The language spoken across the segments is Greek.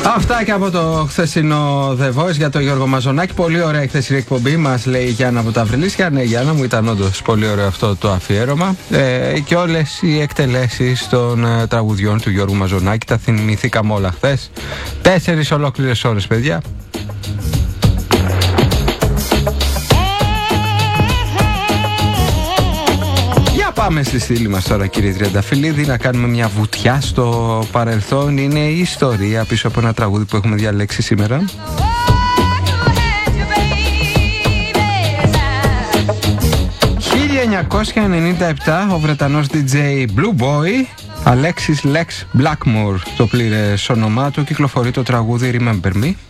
Αυτά και από το χθεσινό The Voice για τον Γιώργο Μαζονάκη. Πολύ ωραία η χθεσινή εκπομπή, μας λέει η Γιάννα από τα Βρυλίσια. Ναι, Γιάννα μου, ήταν όντως πολύ ωραίο αυτό το αφιέρωμα. Και όλες οι εκτελέσεις των τραγουδιών του Γιώργου Μαζονάκη. Τα θυμηθήκαμε όλα χθες. 4 ολόκληρες ώρες, παιδιά. Πάμε στη στήλη μας τώρα, κύριε Τριανταφυλλίδη, να κάνουμε μια βουτιά στο παρελθόν. Είναι η ιστορία πίσω από ένα τραγούδι που έχουμε διαλέξει σήμερα. «1997, ο Βρετανός DJ Blue Boy, Alexis Lex Blackmore, το πλήρες όνομά του, κυκλοφορεί το τραγούδι Remember Me».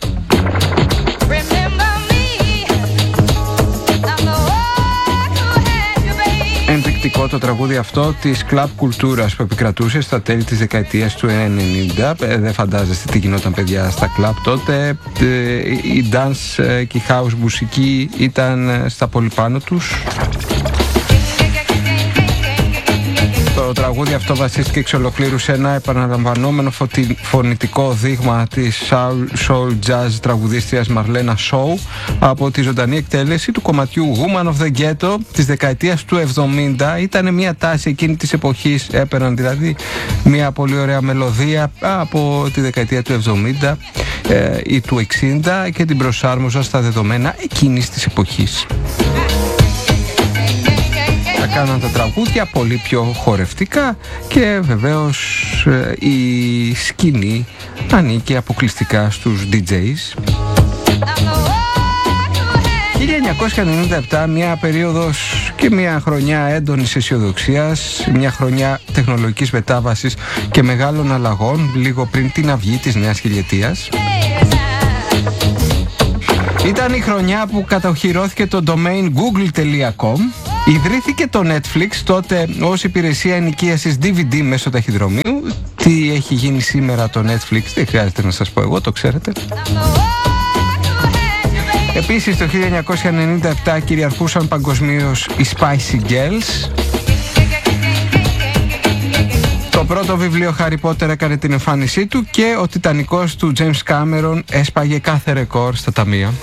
Ενδεικτικό το τραγούδι αυτό της κλαμπ κουλτούρας που επικρατούσε στα τέλη της δεκαετίας του 90. Δεν φαντάζεστε τι γινόταν, παιδιά, στα κλαμπ τότε. Η dance και η house μουσική ήταν στα πολύ πάνω τους. Το τραγούδι αυτό βασίστηκε εξ ολοκλήρου σε ένα επαναλαμβανόμενο φωνητικό δείγμα της soul jazz τραγουδίστριας Μαρλένα Σόου από τη ζωντανή εκτέλεση του κομματιού Woman of the Ghetto της δεκαετίας του 70. Ήταν μια τάση εκείνη της εποχής, έπαιρναν δηλαδή μια πολύ ωραία μελωδία από τη δεκαετία του 70 ή του 60 και την προσάρμοζαν στα δεδομένα εκείνης της εποχής. Κάναν τα τραγούδια πολύ πιο χορευτικά και βεβαίως η σκηνή ανήκε αποκλειστικά στους DJs. 1997, μια περίοδος και μια χρονιά έντονης αισιοδοξίας, μια χρονιά τεχνολογικής μετάβασης και μεγάλων αλλαγών, λίγο πριν την αυγή της νέας χιλιετίας. Ήταν η χρονιά που κατοχυρώθηκε το domain google.com. Ιδρύθηκε το Netflix τότε ως υπηρεσία ενοικίασης DVD μέσω ταχυδρομείου. Τι έχει γίνει σήμερα το Netflix δεν χρειάζεται να σας πω εγώ, το ξέρετε. Επίσης το 1997 κυριαρχούσαν παγκοσμίως οι Spicy Girls. Το πρώτο βιβλίο Harry Potter έκανε την εμφάνισή του και ο Τιτανικός του James Cameron έσπαγε κάθε ρεκόρ στα ταμεία.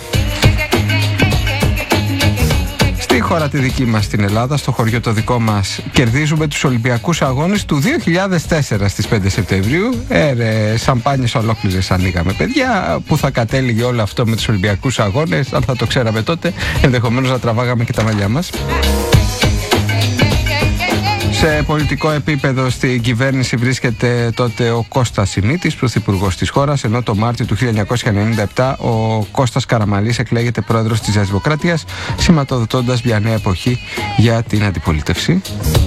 Στη χώρα τη δική μας στην Ελλάδα, στο χωριό το δικό μας, κερδίζουμε τους Ολυμπιακούς Αγώνες του 2004 στις 5 Σεπτεμβρίου. Σαμπάνιες ολόκληρες ανοίγαμε, παιδιά. Που θα κατέληγε όλο αυτό με τους Ολυμπιακούς Αγώνες? Αν θα το ξέραμε τότε, ενδεχομένως να τραβάγαμε και τα μαλλιά μας. Σε πολιτικό επίπεδο στην κυβέρνηση βρίσκεται τότε ο Κώστας Σιμίτης, πρωθυπουργός της χώρας, ενώ το Μάρτιο του 1997 ο Κώστας Καραμανλής εκλέγεται πρόεδρος της Νέας Δημοκρατίας, σηματοδοτώντας μια νέα εποχή για την αντιπολίτευση.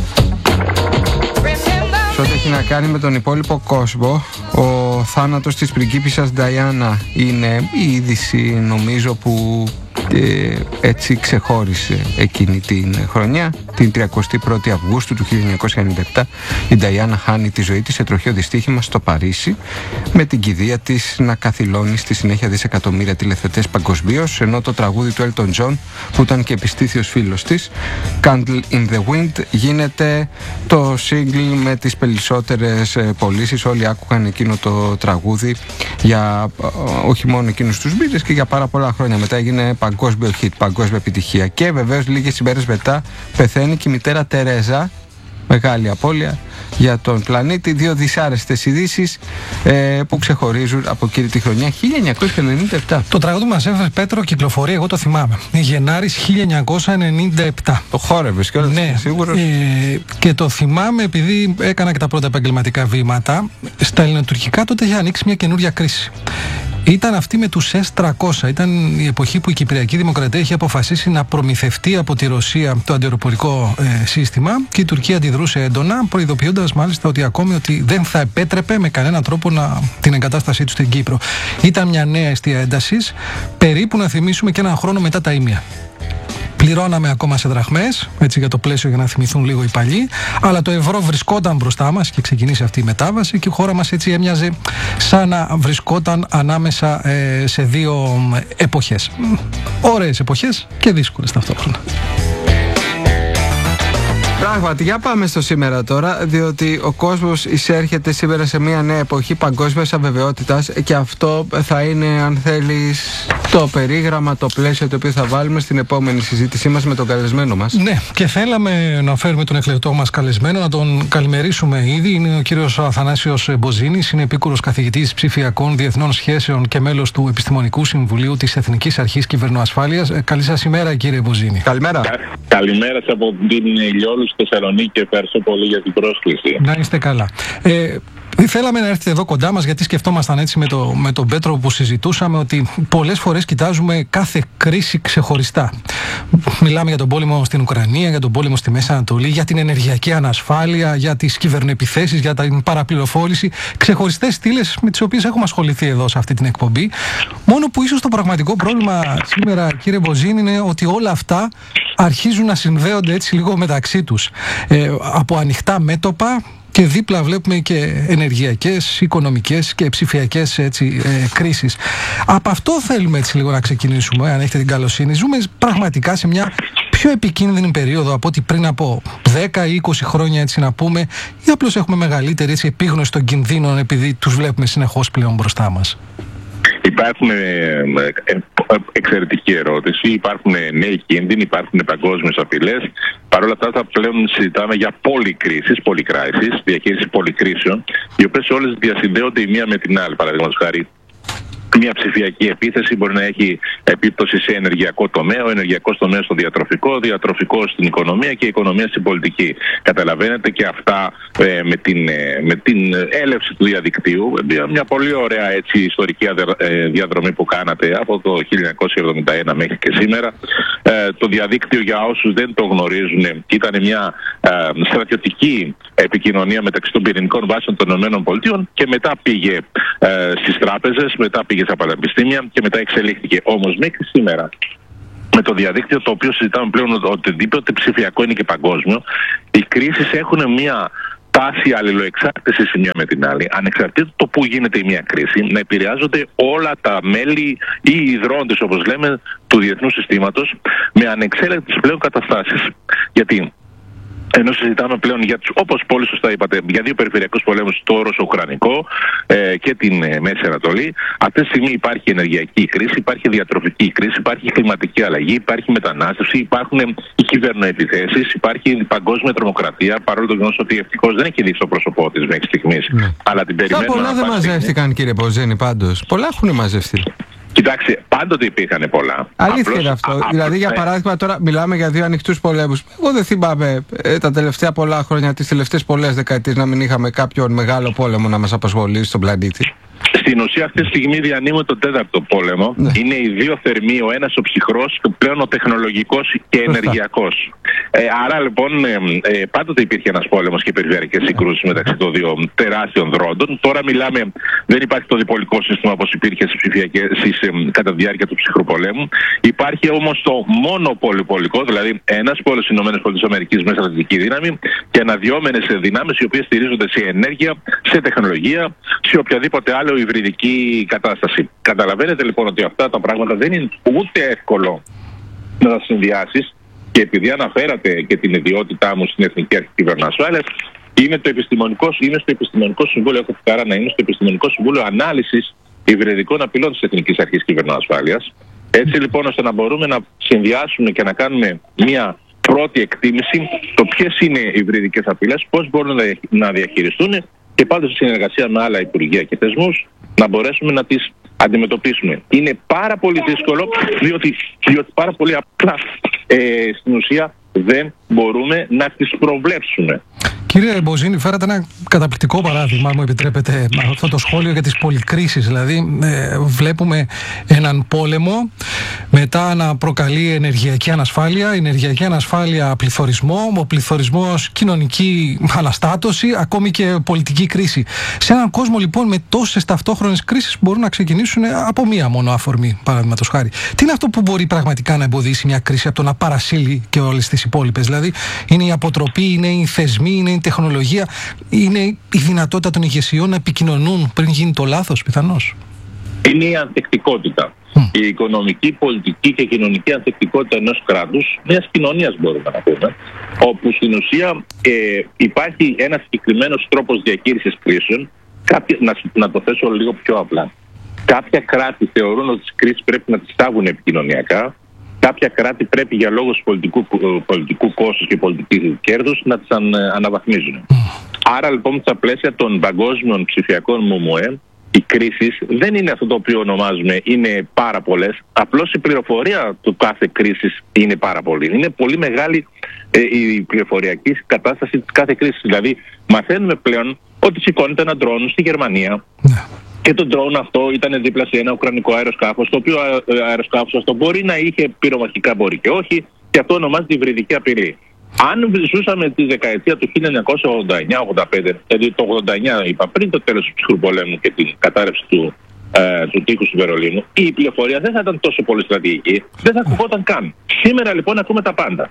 Σε ό,τι έχει να κάνει με τον υπόλοιπο κόσμο, ο θάνατος της πριγκίπισσας Νταϊάννα είναι η είδηση, νομίζω, που έτσι ξεχώρισε εκείνη την χρονιά. Την 31η Αυγούστου του 1997 η Νταϊάννα χάνει τη ζωή της σε τροχαίο δυστύχημα στο Παρίσι, με την κηδεία της να καθυλώνει στη συνέχεια δισεκατομμύρια τηλεθεατές παγκοσμίως, ενώ το τραγούδι του Elton John, που ήταν και επιστήθιος φίλος της, Candle in the Wind, γίνεται το single με τις περισσότερες πωλήσεις. Όλοι άκουγαν εκείνο το τραγούδι για όχι μόνο εκείνους τους μήνες και για πάρα πολλά χρόνια. Μετά έγινε παγκόσμιο hit, παγκόσμια επιτυχία. Και βεβαίως λίγες ημέρες μετά πεθαίνει και η μητέρα Τερέζα. Μεγάλη απώλεια για τον πλανήτη. 2 δυσάρεστες ειδήσεις που ξεχωρίζουν από εκείνη τη χρονιά 1997. Το τραγούδι μας έφερε, Πέτρο, κυκλοφορεί, εγώ το θυμάμαι, Γενάρης 1997. Το χόρευες και όλα, ναι, σίγουρος. Και το θυμάμαι επειδή έκανα και τα πρώτα επαγγελματικά βήματα. Στα ελληνοτουρκικά τότε είχε ανοίξει μια καινούρια κρίση. Ήταν αυτή με τους S-300. Ήταν η εποχή που η Κυπριακή Δημοκρατία είχε αποφασίσει να προμηθευτεί από τη Ρωσία το αντιαεροπορικό σύστημα και η Τουρκία αντιδρούσε έντονα, προειδοποιώντας μάλιστα ότι ακόμη ότι δεν θα επέτρεπε με κανέναν τρόπο την εγκατάστασή του στην Κύπρο. Ήταν μια νέα αιστεία έντασης, περίπου να θυμίσουμε και έναν χρόνο μετά τα ίμια. Πληρώναμε ακόμα σε δραχμές, έτσι για το πλαίσιο, για να θυμηθούν λίγο οι παλιοί, αλλά το ευρώ βρισκόταν μπροστά μας και ξεκινήσει αυτή η μετάβαση και η χώρα μας έτσι έμοιαζε σαν να βρισκόταν ανάμεσα σε δύο εποχές. Ωραίες εποχές και δύσκολες ταυτόχρονα. Πράγματι, για πάμε στο σήμερα τώρα, διότι ο κόσμος εισέρχεται σήμερα σε μια νέα εποχή παγκόσμιας αβεβαιότητας και αυτό θα είναι, αν θέλεις, το περίγραμμα, το πλαίσιο το οποίο θα βάλουμε στην επόμενη συζήτησή μας με τον καλεσμένο μας. Ναι, και θέλαμε να φέρουμε τον εκλεκτό μας καλεσμένο, να τον καλημερίσουμε ήδη. Είναι ο κύριος Αθανάσιος Μποζίνης, είναι επίκουρος καθηγητής ψηφιακών διεθνών σχέσεων και μέλος του Επιστημονικού Συμβουλίου της Εθνικής Αρχής Κυβερνοασφάλειας. Καλή σας ημέρα, κύριε Μποζίνη. Καλημέρα. Καλημέρα από την Ηλιόλου στη Θεσσαλονίκη και ευχαριστώ πολύ για την πρόσκληση. Να είστε καλά. Θέλαμε να έρθετε εδώ κοντά μας, γιατί σκεφτόμασταν έτσι με τον Πέτρο που συζητούσαμε ότι πολλές φορές κοιτάζουμε κάθε κρίση ξεχωριστά. Μιλάμε για τον πόλεμο στην Ουκρανία, για τον πόλεμο στη Μέση Ανατολή, για την ενεργειακή ανασφάλεια, για τις κυβερνοεπιθέσεις, για την παραπληροφόρηση. Ξεχωριστές στήλες με τις οποίες έχουμε ασχοληθεί εδώ σε αυτή την εκπομπή. Μόνο που ίσως το πραγματικό πρόβλημα σήμερα, κύριε Μποζίνη, είναι ότι όλα αυτά αρχίζουν να συνδέονται έτσι λίγο μεταξύ τους. Από ανοιχτά μέτωπα. Και δίπλα βλέπουμε και ενεργειακές, οικονομικές και ψηφιακές κρίσεις. Από αυτό θέλουμε έτσι λίγο να ξεκινήσουμε, αν έχετε την καλοσύνη. Ζούμε πραγματικά σε μια πιο επικίνδυνη περίοδο από ό,τι πριν από 10 ή 20 χρόνια, έτσι να πούμε, ή απλώς έχουμε μεγαλύτερη επίγνωση των κινδύνων επειδή τους βλέπουμε συνεχώς πλέον μπροστά μας? Υπάρχουν εξαιρετική ερώτηση. Υπάρχουν νέοι κίνδυνοι, υπάρχουν παγκόσμιες απειλές. Παρ' όλα αυτά, πλέον συζητάμε για πολυκράσεις, διαχείριση πολυκρίσεων, οι οποίες όλες διασυνδέονται η μία με την άλλη. Παραδείγματος χάρη, μια ψηφιακή επίθεση μπορεί να έχει επίπτωση σε ενεργειακό τομέα, ο ενεργειακός τομέας στο διατροφικό στην οικονομία και η οικονομία στην πολιτική. Καταλαβαίνετε και αυτά με την έλευση του διαδικτύου, μια πολύ ωραία ιστορική διαδρομή που κάνατε από το 1971 μέχρι και σήμερα. Το διαδίκτυο, για όσους δεν το γνωρίζουν, ήταν μια στρατιωτική επικοινωνία μεταξύ των πυρηνικών βάσεων των ΗΠΑ και μετά πήγε στις τράπεζες, μετά πήγε στα πανεπιστήμια και μετά εξελίχθηκε. Όμως μέχρι σήμερα, με το διαδίκτυο, το οποίο συζητάμε πλέον οτιδήποτε ψηφιακό είναι και παγκόσμιο, οι κρίσεις έχουν μια τάση αλληλοεξάρτησης η μία με την άλλη, ανεξαρτήτως το που γίνεται η μία κρίση, να επηρεάζονται όλα τα μέλη ή οι ιδρώντες, όπως λέμε, του διεθνούς συστήματος, με ανεξέλεγκτες πλέον καταστάσεις. Γιατί ενώ συζητάμε πλέον όπως πολύ σωστά είπατε, για δύο περιφερειακούς πολέμους, το ρωσο-ουκρανικό και την Μέση Ανατολή, αυτή τη στιγμή υπάρχει ενεργειακή κρίση, υπάρχει διατροφική κρίση, υπάρχει κλιματική αλλαγή, υπάρχει μετανάστευση, υπάρχουν οι κυβερνοεπιθέσεις, υπάρχει η παγκόσμια τρομοκρατία, παρόλο το γεγονός ότι ευτυχώς δεν έχει δείξει το πρόσωπό της μέχρι στιγμής. Αλλά την περιμένουμε. Πολλά δεν μαζεύτηκαν, κύριε Μποζίνη, πάντως. Πολλά έχουν μαζευτεί. Κοιτάξτε, πάντοτε υπήρχαν πολλά. Αλήθεια είναι αυτό. Δηλαδή, για παράδειγμα, τώρα μιλάμε για δύο ανοιχτούς πολέμους. Εγώ δεν θυμάμαι τα τελευταία πολλά χρόνια, τις τελευταίες πολλές δεκαετίες, να μην είχαμε κάποιον μεγάλο πόλεμο να μας απασχολήσει στον πλανήτη. Στην ουσία, αυτή τη στιγμή διανύουμε τον τέταρτο πόλεμο. Ναι. Είναι οι δύο θερμοί, ο ένας ο ψυχρός και πλέον ο τεχνολογικός και ενεργειακός. Άρα λοιπόν, πάντοτε υπήρχε ένας πόλεμος και περιφερειακές συγκρούσεις μεταξύ των δύο τεράστιων δρόντων. Τώρα μιλάμε, δεν υπάρχει το διπολικό σύστημα όπως υπήρχε κατά τη διάρκεια του ψυχρού πολέμου. Υπάρχει όμως το μόνο πολυπολικό, δηλαδή ένας πόλεμος στις ΗΠΑ με στρατιωτική δύναμη και αναδυόμενες δυνάμεις οι οποίες στηρίζονται σε ενέργεια, σε τεχνολογία, σε οποιαδήποτε άλλο υβριδική κατάσταση. Καταλαβαίνετε λοιπόν ότι αυτά τα πράγματα δεν είναι ούτε εύκολο να τα συνδυάσεις, και επειδή αναφέρατε και την ιδιότητά μου στην Εθνική Αρχή Κυβερνοασφάλειας, είμαι στο Επιστημονικό Συμβούλιο, έχω τη χαρά να είμαι στο Επιστημονικό Συμβούλιο Ανάλυσης Υβριδικών Απειλών της Εθνικής Αρχής Κυβερνοασφάλειας. Έτσι λοιπόν, ώστε να μπορούμε να συνδυάσουμε και να κάνουμε μια πρώτη εκτίμηση το ποιες είναι οι υβριδικές απειλές, πώς μπορούν να διαχειριστούν και πάντως σε συνεργασία με άλλα υπουργεία και θεσμούς να μπορέσουμε να τις αντιμετωπίσουμε. Είναι πάρα πολύ δύσκολο, διότι πάρα πολύ απλά στην ουσία δεν μπορούμε να τις προβλέψουμε. Κύριε Μποζίνη, φέρατε ένα καταπληκτικό παράδειγμα, μου επιτρέπετε, αυτό το σχόλιο για τις πολυκρίσεις. Δηλαδή, βλέπουμε έναν πόλεμο μετά να προκαλεί ενεργειακή ανασφάλεια πληθωρισμό, ο πληθωρισμός κοινωνική αναστάτωση, ακόμη και πολιτική κρίση. Σε έναν κόσμο λοιπόν με τόσες ταυτόχρονες κρίσεις που μπορούν να ξεκινήσουν από μία μόνο αφορμή, παραδείγματος χάρη. Τι είναι αυτό που μπορεί πραγματικά να εμποδίσει μια κρίση από το να παρασύλει και όλες τις υπόλοιπες? Δηλαδή, είναι η αποτροπή, είναι οι θεσμοί, είναι η τεχνολογία, είναι η δυνατότητα των ηγεσιών να επικοινωνούν πριν γίνει το λάθος, πιθανώς? είναι η ανθεκτικότητα. Η οικονομική, πολιτική και κοινωνική ανθεκτικότητα ενός κράτους, μιας κοινωνίας μπορούμε να πούμε, όπου στην ουσία υπάρχει ένας συγκεκριμένος τρόπος διαχείρισης κρίσεων. Να το θέσω λίγο πιο απλά. Κάποια κράτη θεωρούν ότι τις κρίσεις πρέπει να τις στάβουν επικοινωνιακά. Κάποια κράτη πρέπει για λόγους πολιτικού κόστους και πολιτικού κέρδους να τις αναβαθμίζουν. Άρα λοιπόν στα πλαίσια των παγκόσμιων ψηφιακών ΜΟΜΟΕ, οι κρίσεις δεν είναι αυτό το οποίο ονομάζουμε, είναι πάρα πολλές. Απλώς η πληροφορία του κάθε κρίσης είναι πάρα πολύ. Είναι πολύ μεγάλη η πληροφοριακή κατάσταση της κάθε κρίσης. Δηλαδή μαθαίνουμε πλέον ότι σηκώνεται ένα ντρόν στη Γερμανία. Και το ντρόν αυτό ήταν δίπλα σε ένα ουκρανικό αεροσκάφος, το οποίο αεροσκάφος αυτό μπορεί να είχε πυρομαχικά, μπορεί και όχι, και αυτό ονομάζεται υβριδική απειλή. Αν ζούσαμε τη δεκαετία του 1989-85, δηλαδή το 89 είπα, πριν το τέλος του ψυχρού πολέμου και την κατάρρευση του τείχους του Βερολίνου, η πληροφορία δεν θα ήταν τόσο πολύ στρατηγική, δεν θα ακουγόταν καν. Σήμερα λοιπόν ακούμε τα πάντα.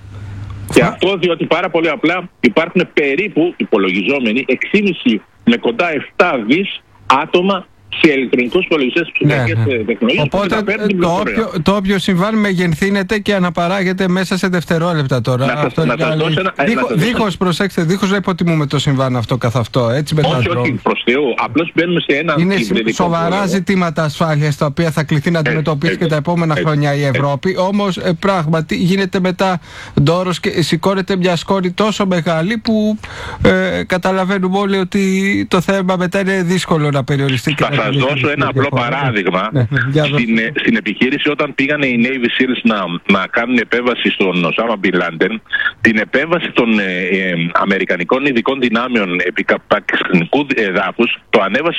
Και αυτό διότι πάρα πολύ απλά υπάρχουν περίπου υπολογιζόμενοι 6,5 με κοντά 7 δις άτομα σε ηλεκτρονικούς υπολογιστές ψηφιακές τεχνολογίες. Οπότε το όποιο συμβάν μεγενθύνεται και αναπαράγεται μέσα σε δευτερόλεπτα τώρα. Δίχως, προσέξτε, δίχως να υποτιμούμε το συμβάν αυτό καθ' αυτό. Έτσι όχι, προς Θεού. Απλώς μπαίνουμε σε ένα είναι σοβαρά ζητήματα ασφάλειας τα οποία θα κληθεί να αντιμετωπίσει και τα επόμενα χρόνια η Ευρώπη. Όμως πράγματι γίνεται μετά ντόρος και σηκώνεται μια σκόνη τόσο μεγάλη που καταλαβαίνουμε όλοι ότι το θέμα μετά είναι δύσκολο να περιοριστεί. Θα σας δώσω ένα απλό παράδειγμα. Στην επιχείρηση όταν πήγανε οι Navy Seals να κάνουν επέμβαση στον Οσάμα Μπιν Λάντεν, την επέμβαση των Αμερικανικών ειδικών δυνάμεων επί πακιστανικού εδάφους το ανέβασε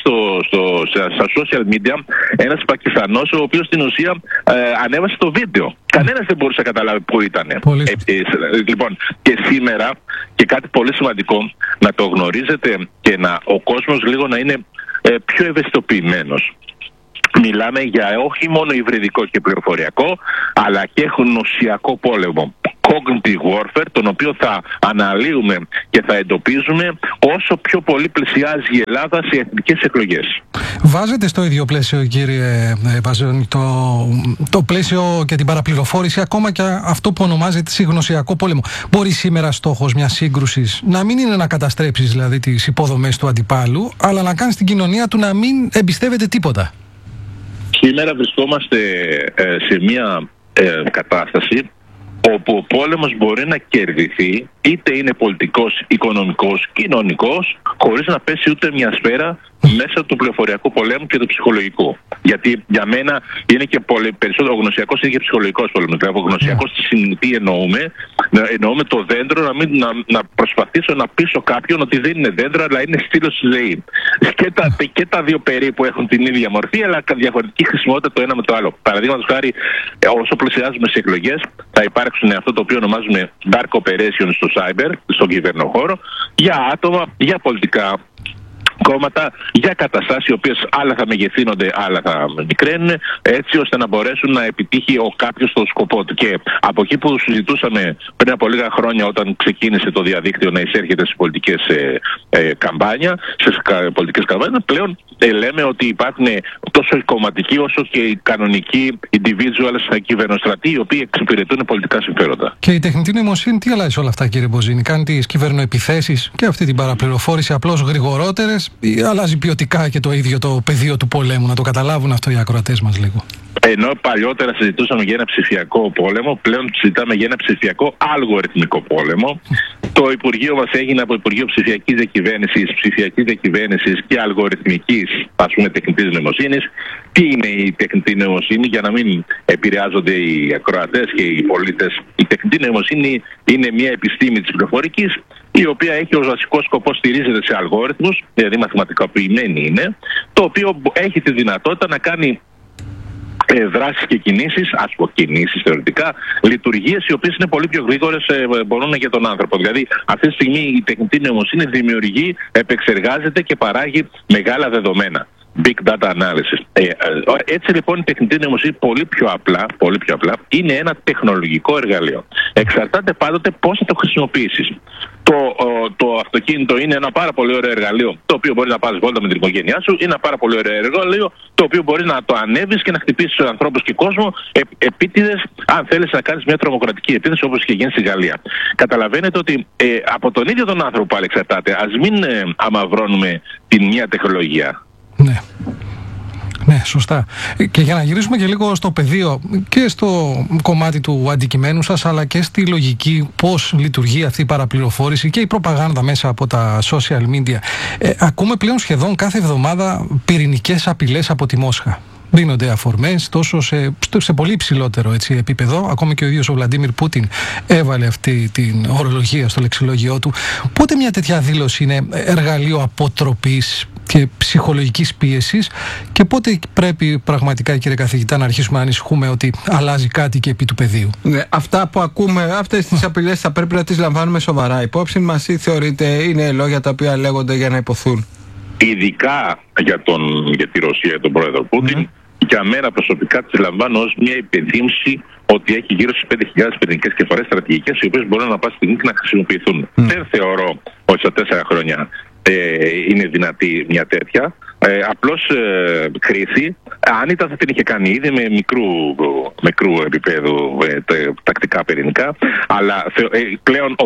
στα social media ένας Πακιστανός, ο οποίος στην ουσία ανέβασε το βίντεο. Κανένας δεν μπορούσε να καταλάβει πού ήταν. Λοιπόν, και σήμερα, και κάτι πολύ σημαντικό, να το γνωρίζετε και ο κόσμος λίγο να είναι πιο ευαισθητοποιημένος. Μιλάμε για όχι μόνο υβριδικό και πληροφοριακό, αλλά και γνωσιακό πόλεμο. Cognitive warfare, τον οποίο θα αναλύουμε και θα εντοπίζουμε όσο πιο πολύ πλησιάζει η Ελλάδα σε εθνικές εκλογές. Βάζετε στο ίδιο πλαίσιο, κύριε Βαζόνη, το πλαίσιο και την παραπληροφόρηση, ακόμα και αυτό που ονομάζεται συγνωσιακό πόλεμο. Μπορεί σήμερα στόχος μιας σύγκρουσης να μην είναι να καταστρέψεις δηλαδή τις υποδομές του αντιπάλου, αλλά να κάνεις την κοινωνία του να μην εμπιστεύεται τίποτα? Σήμερα βρισκόμαστε σε μια κατάσταση όπου ο πόλεμος μπορεί να κερδιθεί, είτε είναι πολιτικός, οικονομικός, κοινωνικός, χωρίς να πέσει ούτε μια σφαίρα μέσα του πληροφοριακού πολέμου και του ψυχολογικού. Γιατί για μένα είναι και πολύ περισσότερο ο γνωσιακός είναι και ψυχολογικός πόλεμος. Δηλαδή, ο γνωσιακός τι εννοούμε? Εννοούμε το δέντρο να προσπαθήσω να πείσω κάποιον ότι δεν είναι δέντρο, αλλά είναι στήλος στη ΔΕΗ. Και τα δύο περίπου έχουν την ίδια μορφή, αλλά διαφορετική χρησιμότητα το ένα με το άλλο. Παραδείγματος χάρη, όσο πλησιάζουμε σε εκλογές, θα υπάρξουν αυτό το οποίο ονομάζουμε dark operations στο cyber, στον κυβερνοχώρο, για άτομα, για πολιτικά κόμματα, για καταστάσεις οι οποίες άλλα θα μεγεθύνονται, άλλα θα μικραίνουν, έτσι ώστε να μπορέσουν να επιτύχει ο κάποιος το σκοπό του. Και από εκεί που συζητούσαμε πριν από λίγα χρόνια, όταν ξεκίνησε το διαδίκτυο να εισέρχεται στις πολιτικές καμπάνια, πλέον λέμε ότι υπάρχουν τόσο οι κομματικοί όσο και οι κανονικοί individuals κυβερνοστρατοί, οι οποίοι εξυπηρετούν πολιτικά συμφέροντα. Και η τεχνητή νοημοσύνη τι αλλάζει σε όλα αυτά, κύριε Μποζίνη? Κάνει τις κυβερνοεπιθέσεις και αυτή την παραπληροφόρηση απλώς γρηγορότερες, ή αλλάζει ποιοτικά και το ίδιο το πεδίο του πολέμου? Να το καταλάβουν αυτό οι ακροατές μας λίγο. Ενώ παλιότερα συζητούσαμε για ένα ψηφιακό πόλεμο, πλέον συζητάμε για ένα ψηφιακό αλγοριθμικό πόλεμο. Το Υπουργείο μας έγινε από Υπουργείο Ψηφιακής Διακυβέρνησης και Αλγοριθμικής, ας πούμε, τεχνητής νοημοσύνης. Τι είναι η τεχνητή νοημοσύνη, για να μην επηρεάζονται οι ακροατές και οι πολίτες? Η τεχνητή νοημοσύνη είναι μια επιστήμη της πληροφορικής, η οποία έχει ως βασικό σκοπό, στηρίζεται σε αλγόριθμους, δηλαδή μαθηματικοποιημένη είναι, το οποίο έχει τη δυνατότητα να κάνει δράσεις και κινήσεις, ας πω κινήσεις θεωρητικά, λειτουργίες οι οποίες είναι πολύ πιο γρήγορες μπορούν για τον άνθρωπο. Δηλαδή αυτή τη στιγμή η τεχνητή νοημοσύνη δημιουργεί, επεξεργάζεται και παράγει μεγάλα δεδομένα. Big data analysis. Έτσι λοιπόν η τεχνητή νοημοσύνη πολύ πιο απλά είναι ένα τεχνολογικό εργαλείο. Εξαρτάται πάντοτε πώς θα το χρησιμοποιήσεις. Το αυτοκίνητο είναι ένα πάρα πολύ ωραίο εργαλείο, το οποίο μπορεί να πάρεις βόλτα με την οικογένειά σου. Είναι ένα πάρα πολύ ωραίο εργαλείο, το οποίο μπορεί να το ανέβεις και να χτυπήσεις τους ανθρώπους και κόσμο επίτηδες, αν θέλεις να κάνεις μια τρομοκρατική επίθεση όπως είχε γίνει στη Γαλλία. Καταλαβαίνετε ότι από τον ίδιο τον άνθρωπο πάλι εξαρτάται. Ας μην αμαυρώνουμε την μια τεχνολογία. Ναι. Ναι, σωστά. Και για να γυρίσουμε και λίγο στο πεδίο και στο κομμάτι του αντικειμένου σας, αλλά και στη λογική πώς λειτουργεί αυτή η παραπληροφόρηση και η προπαγάνδα μέσα από τα social media. Ακούμε πλέον σχεδόν κάθε εβδομάδα πυρηνικές απειλές από τη Μόσχα. Δίνονται αφορμές τόσο σε πολύ υψηλότερο επίπεδο. Ακόμη και ο ίδιος ο Βλαντίμιρ Πούτιν έβαλε αυτή την ορολογία στο λεξιλόγιό του. Πότε μια τέτοια δήλωση είναι εργαλείο αποτροπής και ψυχολογικής πίεσης και πότε πρέπει πραγματικά, κύριε καθηγητά, να αρχίσουμε να ανησυχούμε ότι αλλάζει κάτι και επί του πεδίου? Ναι, αυτά που ακούμε, αυτές τις απειλές θα πρέπει να τις λαμβάνουμε σοβαρά υπόψη μας ή θεωρείτε είναι λόγια τα οποία λέγονται για να υποθούν? Ειδικά για τη Ρωσία, τον πρόεδρο Πούτιν, για μένα προσωπικά τις λαμβάνω ως μια υπενθύμηση ότι έχει γύρω στις 5.000 πυρηνικές κεφαλές στρατηγικές, οι οποίες μπορούν να πάνε στη στιγμή και να χρησιμοποιηθούν. Δεν θεωρώ ότι στα 4 χρόνια είναι δυνατή μια τέτοια. Απλώς κρίση, αν ήταν θα την είχε κάνει ήδη με μικρού επίπεδου τακτικά πυρηνικά, αλλά πλέον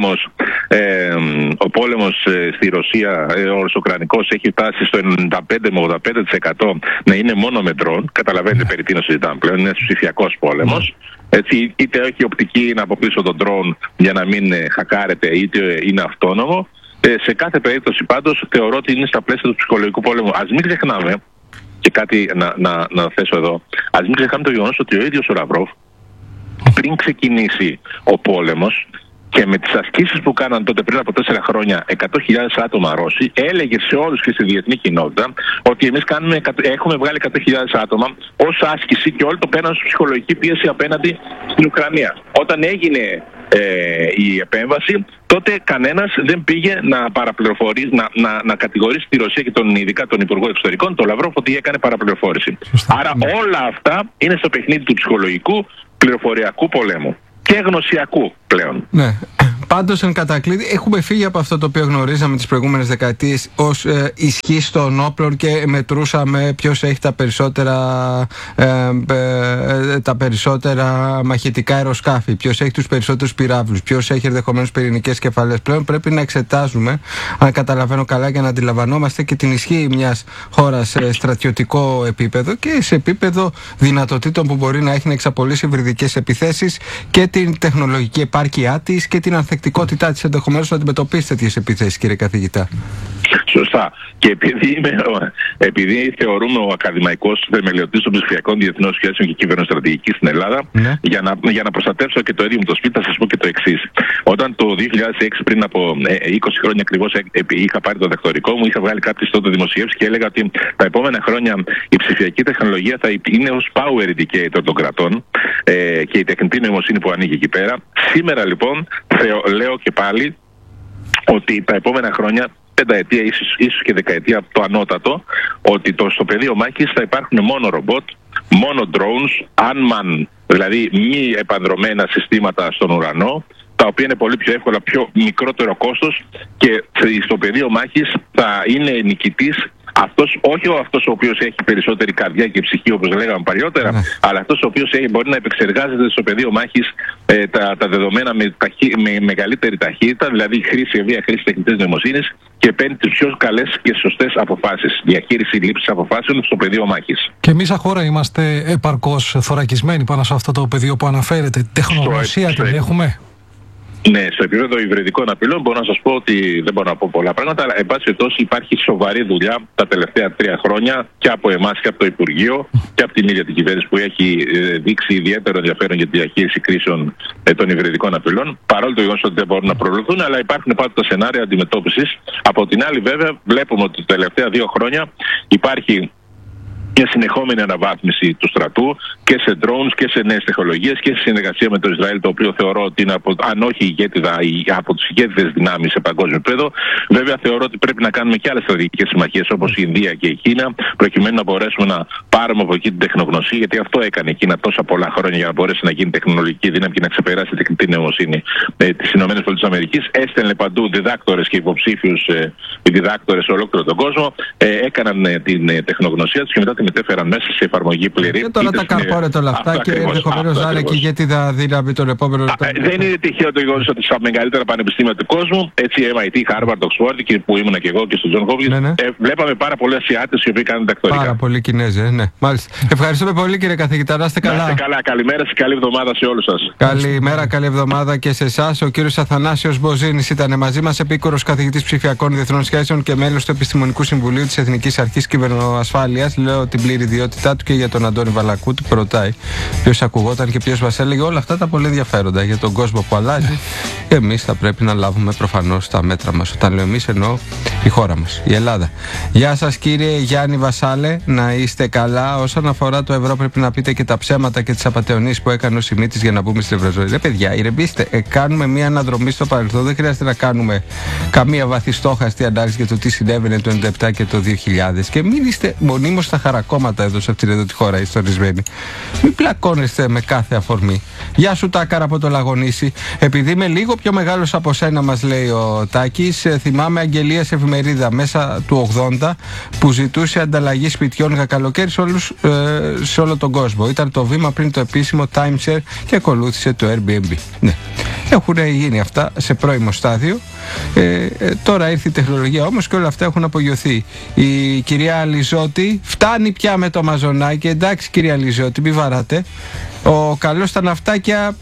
ο πόλεμος στη Ρωσία, ο ρωσοκρανικός, έχει φτάσει στο 95 με 85% να είναι μόνο με ντρόν. Καταλαβαίνετε περί τίνος συζητάμε πλέον, είναι ψηφιακός πόλεμος. Έτσι, είτε έχει οπτική να από πίσω τον ντρόν για να μην χακάρεται, είτε είναι αυτόνομο. Σε κάθε περίπτωση πάντως θεωρώ ότι είναι στα πλαίσια του ψυχολογικού πόλεμου. Ας μην ξεχνάμε, και κάτι να θέσω εδώ, ας μην ξεχνάμε το γεγονός ότι ο ίδιος ο Λαυρόβ, πριν ξεκινήσει ο πόλεμος και με τις ασκήσεις που κάναν τότε πριν από 4 χρόνια 100.000 άτομα Ρώσοι, έλεγε σε όλους και στη διεθνή κοινότητα ότι εμείς έχουμε βγάλει 100.000 άτομα ως άσκηση και όλοι το πέραν στη ψυχολογική πίεση απέναντι στην Ουκρανία. Όταν έγινε η επέμβαση, τότε κανένας δεν πήγε να παραπληροφορήσει, να κατηγορήσει τη Ρωσία και ειδικά τον Υπουργό Εξωτερικών, τον Λαυρόβ, ότι έκανε παραπληροφόρηση. Άρα όλα αυτά είναι στο παιχνίδι του ψυχολογικού πληροφοριακού πολέμου και γνωσιακού πλέον. Ναι. Πάντως, εν κατακλείδη, έχουμε φύγει από αυτό το οποίο γνωρίζαμε τις προηγούμενες δεκαετίες ως ισχύ των όπλων και μετρούσαμε ποιος έχει τα περισσότερα μαχητικά αεροσκάφη, ποιος έχει τους περισσότερους πυράβλους, ποιος έχει ενδεχομένως πυρηνικές κεφαλές. Πλέον πρέπει να εξετάζουμε, αν καταλαβαίνω καλά, για να αντιλαμβανόμαστε και την ισχύ μιας χώρας σε στρατιωτικό επίπεδο και σε επίπεδο δυνατοτήτων που μπορεί να έχει να εξαπολύσει υβριδικές επιθέσεις και την τεχνολογική επάρκειά της και την ανθεκτικότητά της ενδεχομένως να αντιμετωπίσει τέτοιες επιθέσεις, κύριε καθηγητά. Σωστά. Και επειδή θεωρούμε ο ακαδημαϊκός θεμελιωτής των ψηφιακών διεθνών σχέσεων και κυβερνοστρατηγικής στην Ελλάδα, για να προστατεύσω και το ίδιο μου το σπίτι, θα σας πω και το εξής. Όταν το 2006, πριν από 20 χρόνια ακριβώς, είχα πάρει το δακτορικό μου, είχα βγάλει κάποιες τότε δημοσιεύσεις και έλεγα ότι τα επόμενα χρόνια η ψηφιακή τεχνολογία θα είναι ως power indicator των κρατών και η τεχνητή νοημοσύνη που ανοίγει εκεί πέρα. Σήμερα λοιπόν λέω και πάλι ότι τα επόμενα χρόνια, πενταετία, ίσως και δεκαετία το ανώτατο, ότι στο πεδίο μάχης θα υπάρχουν μόνο ρομπότ, μόνο drones, unmanned, δηλαδή μη επανδρομένα συστήματα στον ουρανό, τα οποία είναι πολύ πιο εύκολα, πιο μικρότερο κόστος, και στο πεδίο μάχης θα είναι νικητής όχι αυτός ο οποίος έχει περισσότερη καρδιά και ψυχή, όπως λέγαμε παλιότερα, αλλά αυτός ο οποίος μπορεί να επεξεργάζεται στο πεδίο μάχης τα δεδομένα με μεγαλύτερη ταχύτητα, δηλαδή βία χρήση τεχνητής νοημοσύνης, και παίρνει τις πιο καλές και σωστές αποφάσεις, διαχείριση λήψης αποφάσεων στο πεδίο μάχης. Και εμείς σαν χώρα είμαστε επαρκώς θωρακισμένοι πάνω σε αυτό το πεδίο που αναφέρετε? Τεχνογνωσία την έχουμε? Ναι, στο επίπεδο υβριδικών απειλών μπορώ να σας πω ότι δεν μπορώ να πω πολλά πράγματα, αλλά εν πάση περιπτώσει υπάρχει σοβαρή δουλειά τα τελευταία 3 χρόνια και από εμάς και από το Υπουργείο και από την ίδια την κυβέρνηση, που έχει δείξει ιδιαίτερο ενδιαφέρον για τη διαχείριση κρίσεων των υβριδικών απειλών, παρόλο το γεγονός ότι δεν μπορούν να προβληθούν, αλλά υπάρχουν πάντα σενάρια αντιμετώπισης. Από την άλλη, βέβαια, βλέπουμε ότι τα τελευταία 2 χρόνια υπάρχει μια συνεχόμενη αναβάθμιση του στρατού και σε drones και σε νέες τεχνολογίες και σε συνεργασία με το Ισραήλ, το οποίο θεωρώ ότι είναι αν όχι ηγέτιδα, από τους ηγέτιδες δυνάμεις σε παγκόσμιο επίπεδο. Βέβαια, θεωρώ ότι πρέπει να κάνουμε και άλλες στρατηγικές συμμαχίες όπως η Ινδία και η Κίνα, προκειμένου να μπορέσουμε να πάρουμε από εκεί την τεχνογνωσία, γιατί αυτό έκανε η Κίνα τόσα πολλά χρόνια για να μπορέσει να γίνει τεχνολογική δύναμη και να ξεπεράσει την τεχνητή νοημοσύνη της ΗΠΑ. Έστελνε παντού διδάκτορες και υποψήφιους διδάκτορες σε ολόκληρο τον κόσμο, έκαναν την τεχνογνωσία τους και μετά τη μετέφεραν μέσα σε εφαρμογή πλήρη. Και τώρα τα καρπώνεται όλα αυτά και ενδεχομένως να είναι και ηγέτιδα δύναμη τον επόμενο. Δεν είναι τυχαίο το γεγονός ότι στα μεγαλύτερα πανεπιστήμια του κόσμου, έτσι MIT, Harvard, Oxford, που ήμουν και εγώ και στο John Hopkins, βλέπαμε πάρα πολλοί Ασιάτες οι οποίοι κάνουν διδακτορικά. Πάρα πολλοί Κινέζοι, ναι. Μάλιστα. Ευχαριστούμε πολύ, κύριε καθηγητά. Να είστε καλά. Να είστε καλά. Καλημέρα και καλή εβδομάδα σε όλους σας. Καλημέρα, καλή εβδομάδα και σε εσάς. Ο κύριος Αθανάσιος Μποζίνης ήταν μαζί μας, επίκουρος καθηγητής ψηφιακών διεθνών σχέσεων και μέλος του Επιστημονικού Συμβουλίου της Εθνικής Αρχής Κυβερνοασφάλειας. Λέω την πλήρη ιδιότητά του και για τον Αντώνη Βαλακούτη που ρωτάει ποιος ακουγόταν και ποιος μας έλεγε όλα αυτά τα πολύ ενδιαφέροντα για τον κόσμο που αλλάζει. Εμείς θα πρέπει να λάβουμε προφανώς τα μέτρα μας. Όταν λέω εμείς, εννοώ η χώρα μας, η Ελλάδα. Γεια σας, κύριε Γιάννη Βασάλε, να είστε καλά. Όσον αφορά το ευρώ, πρέπει να πείτε και τα ψέματα και τις απατεωνίες που έκανε ο Σιμίτης για να μπούμε στην Ευρωζώνη. Ρε παιδιά, ηρεμήστε. Κάνουμε μια αναδρομή στο παρελθόν. Δεν χρειάζεται να κάνουμε καμία βαθιστόχαστη ανάλυση για το τι συνέβαινε το 1997 και το 2000. Και μην είστε μονίμως στα χαρακόμματα εδώ σε αυτήν εδώ τη χώρα ιστορισμένη. Μην πλακώνεστε με κάθε αφορμή. Γεια σου, Τάκαρα από το Λαγονήσι. Επειδή είμαι λίγο πιο μεγάλος από σένα, μας λέει ο Τάκης, θυμάμαι αγγελία σε εφημερίδα μέσα του 80 που ζητούσε ανταλλαγή σπιτιών για καλοκαίρι σε όλο τον κόσμο. Ήταν το βήμα πριν το επίσημο timeshare και ακολούθησε το Airbnb. Ναι. Έχουν γίνει αυτά σε πρώιμο στάδιο. Τώρα ήρθε η τεχνολογία όμως και όλα αυτά έχουν απογειωθεί. Η κυρία Αλιζώτη φτάνει πια με το μαζονάκι. Εντάξει, κυρία Αλιζώτη, μη βαράτε. Ο καλός στα ναυτάκια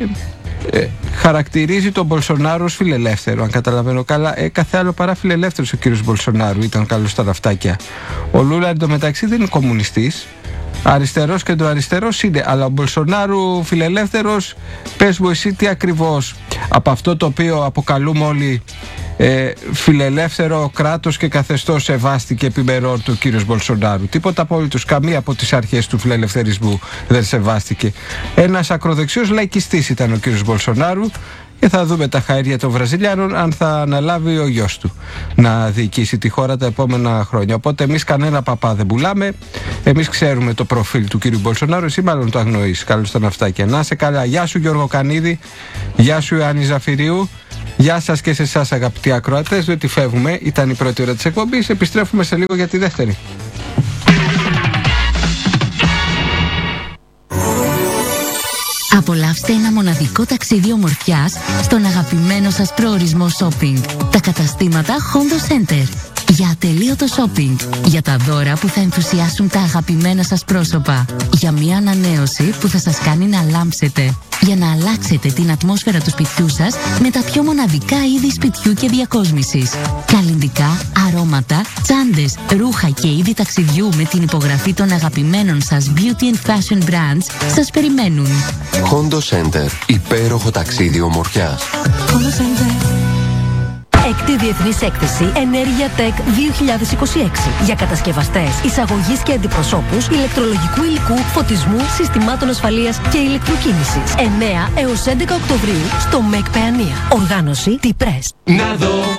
χαρακτηρίζει τον Μπολσονάρο ως φιλελεύθερο, αν καταλαβαίνω καλά. Κάθε άλλο παρά φιλελεύθερος ο κύριος Μπολσονάρου ήταν καλός στα ναυτάκια. Ο Λούλα εντωμεταξύ δεν είναι κομμουνιστής. Αριστερός και το αριστερός είναι, αλλά ο Μπολσονάρου φιλελεύθερος, πες μου εσύ τι ακριβώς από αυτό το οποίο αποκαλούμε όλοι φιλελεύθερο κράτος και καθεστώς σεβάστηκε επιμερών του κύριος Μπολσονάρου? Τίποτα απόλυτος, καμία από τις αρχές του φιλελευθερισμού δεν σεβάστηκε. Ένας ακροδεξιός λαϊκιστής ήταν ο κύριος Μπολσονάρου. Και θα δούμε τα χαΐρια των Βραζιλιάνων αν θα αναλάβει ο γιος του να διοικήσει τη χώρα τα επόμενα χρόνια. Οπότε εμείς κανένα παπά δεν πουλάμε. Εμείς ξέρουμε το προφίλ του κύριου Μπολσονάρου. Εσύ μάλλον το αγνοείς. Καλώς τα ναυτάκια. Να είσαι καλά. Γεια σου, Γιώργο Κανίδη. Γεια σου, Ιωάννη Ζαφυρίου. Γεια σας και σε εσάς, αγαπητοί ακροατές. Διότι φεύγουμε. Ήταν η πρώτη ώρα της εκπομπής. Επιστρέφουμε σε λίγο για τη δεύτερη. Απολαύστε ένα μοναδικό ταξίδι ομορφιάς στον αγαπημένο σας προορισμό shopping. Τα καταστήματα Hondo Center. Για ατελείωτο shopping. Για τα δώρα που θα ενθουσιάσουν τα αγαπημένα σας πρόσωπα. Για μια ανανέωση που θα σας κάνει να λάμψετε. Για να αλλάξετε την ατμόσφαιρα του σπιτιού σας με τα πιο μοναδικά είδη σπιτιού και διακόσμησης. Καλλυντικά, αρώματα, τσάντες, ρούχα και είδη ταξιδιού με την υπογραφή των αγαπημένων σας beauty and fashion brands σας περιμένουν. Hondo Center. Υπέροχο ταξίδι ομορφιάς. Hondo Center. Έκτη Διεθνής Έκθεση Ενέργεια Tech 2026 για κατασκευαστές, εισαγωγής και αντιπροσώπους ηλεκτρολογικού υλικού, φωτισμού, συστημάτων ασφαλείας και ηλεκτροκίνησης. 9 έως 11 Οκτωβρίου στο ΜΕΚ Παιανία. Οργάνωση T-Press. Να δω